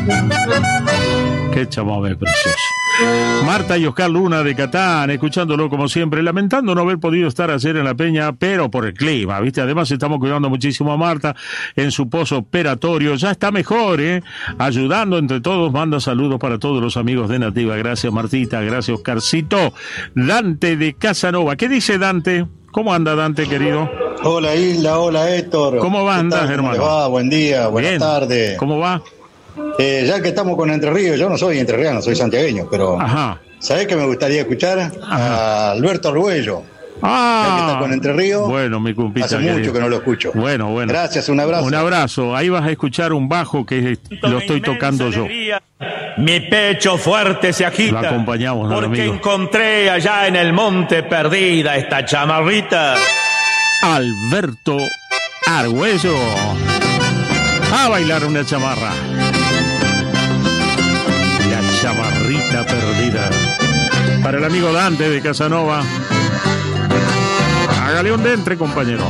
Qué chamame precioso. Marta y Oscar Luna de Catán, escuchándolo como siempre, lamentando no haber podido estar ayer en la Peña, pero por el clima, ¿viste? Además estamos cuidando muchísimo a Marta en su pozo operatorio, ya está mejor, ayudando entre todos, manda saludos para todos los amigos de Nativa. Gracias Martita, gracias Oscarcito. Dante de Casanova, ¿qué dice Dante? ¿Cómo anda Dante, querido? Hola Hilda, hola Héctor. ¿Cómo andas, hermano? ¿Cómo va? Buen día, buenas tardes. ¿Cómo va? Ya que estamos con Entre Ríos, yo no soy entrerriano, soy santiagueño, pero ajá. ¿sabés que me gustaría escuchar? Ajá. A Alberto Arguello. Ah, ya que está con Entre Ríos. Bueno, mi compita. Hace mucho que no lo escucho. Bueno. Gracias, un abrazo. Un abrazo. Ahí vas a escuchar un bajo que lo estoy tocando yo. Mi pecho fuerte se agita. Lo acompañamos, porque amigo. encontré allá en el monte perdida esta chamarrita. Alberto Arguello. A bailar una chamarra. La chamarrita perdida. Para el amigo Dante de Casanova. Hágale un dentre, compañero.